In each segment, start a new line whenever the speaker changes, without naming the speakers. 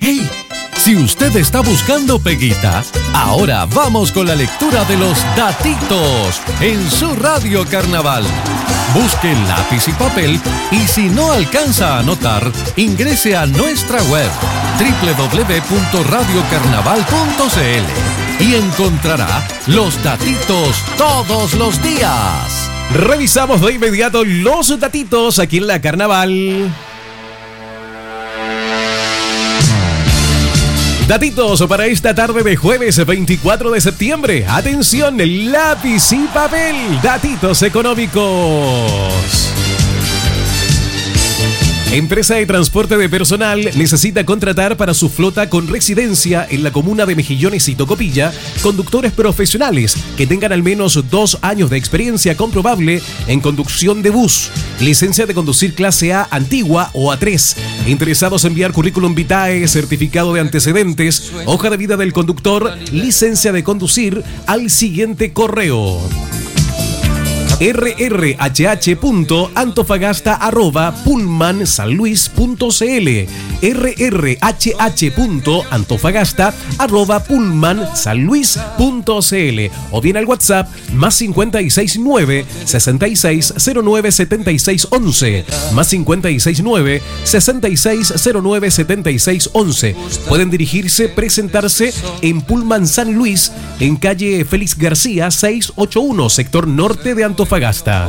¡Hey! Si usted está buscando peguita, ahora vamos con la lectura de los datitos en su Radio Carnaval. Busque lápiz y papel y si no alcanza a anotar, ingrese a nuestra web www.radiocarnaval.cl y encontrará los datitos todos los días.
Revisamos de inmediato los datitos aquí en la Carnaval. Datitos para esta tarde de jueves 24 de septiembre. Atención, lápiz y papel. Datitos económicos. Empresa de transporte de personal necesita contratar para su flota con residencia en la comuna de Mejillones y Tocopilla conductores profesionales que tengan al menos 2 años de experiencia comprobable en conducción de bus, licencia de conducir clase A antigua o A3, interesados en enviar currículum vitae, certificado de antecedentes, hoja de vida del conductor, licencia de conducir al siguiente correo: rrhh.antofagasta@pullmansanluis.cl rrhh.antofagasta@pullmansanluis.cl o bien al WhatsApp más 569 6609 7611 más 569 6609 7611. Pueden dirigirse, presentarse en Pullman San Luis, en calle Félix García 681, sector norte de Antofagasta.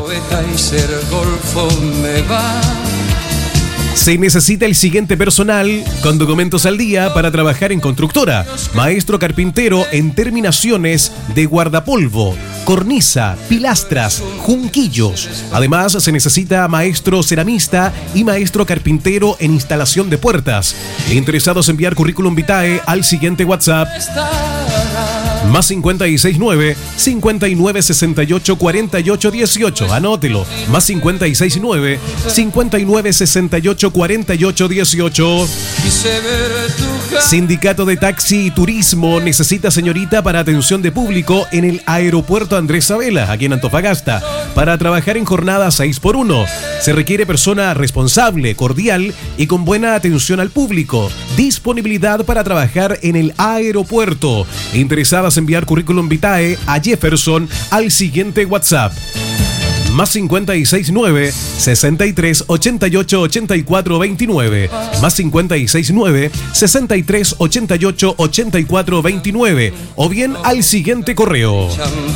Se necesita el siguiente personal con documentos al día para trabajar en constructora: maestro carpintero en terminaciones de guardapolvo, cornisa, pilastras, junquillos. Además, se necesita maestro ceramista y maestro carpintero en instalación de puertas. Interesados en enviar currículum vitae al siguiente WhatsApp: más 569 59 68 48 18. Anótelo. Más 569 59 68 48 18. Sindicato de Taxi y Turismo necesita señorita para atención de público en el aeropuerto Andrés Sabela, aquí en Antofagasta, para trabajar en jornada 6x1. Se requiere persona responsable, cordial y con buena atención al público. Disponibilidad para trabajar en el aeropuerto. Interesadas en enviar currículum vitae a Jefferson al siguiente WhatsApp: más 569 63 88 84 29 más 569 63 88 84 29 o bien al siguiente correo: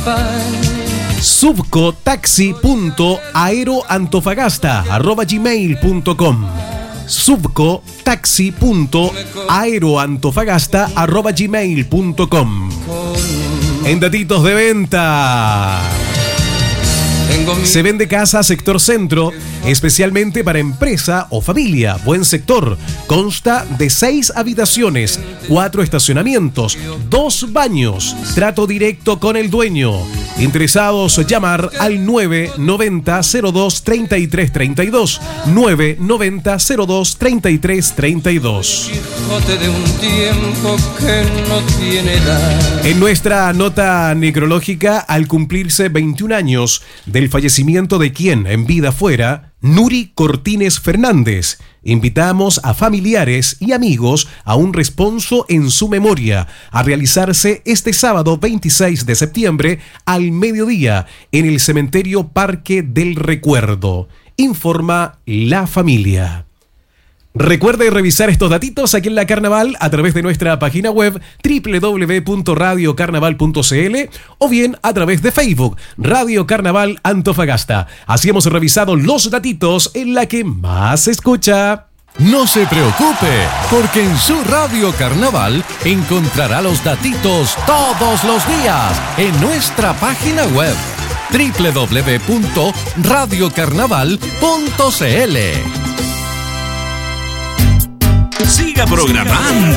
subcotaxi.aeroantofagasta@gmail.com subcotaxi.aeroantofagasta@gmail.com. En datitos de venta, se vende casa sector centro, especialmente para empresa o familia. Buen sector. Consta de 6 habitaciones, 4 estacionamientos, 2 baños. Trato directo con el dueño. Interesados, llamar al 990 02 33 32 990 02 33 32. En nuestra nota necrológica, al cumplirse 21 años del fallecimiento de quien en vida fuera, Nuri Cortines Fernández, invitamos a familiares y amigos a un responso en su memoria, a realizarse este sábado 26 de septiembre al mediodía en el cementerio Parque del Recuerdo. Informa la familia. Recuerde revisar estos datitos aquí en la Carnaval a través de nuestra página web www.radiocarnaval.cl o bien a través de Facebook Radio Carnaval Antofagasta. Así hemos revisado los datitos en la que más se escucha.
No se preocupe, porque en su Radio Carnaval encontrará los datitos todos los días en nuestra página web www.radiocarnaval.cl.
Siga programando